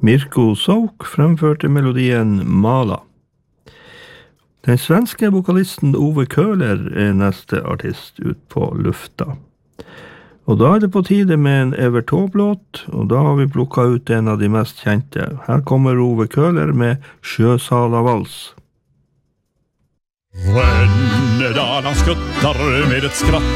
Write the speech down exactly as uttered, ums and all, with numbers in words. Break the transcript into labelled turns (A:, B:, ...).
A: Mirko Souk fremførte melodien Mala. Den svenske vokalisten Ove Köhler er neste artist ut på lufta. Og da er det på tide med en Evert Taube-låt, og da har vi plukket ut en av de mest kjente. Her kommer Ove Köhler med Sjösala vals.
B: Rönnedalan skuttar med ett skratt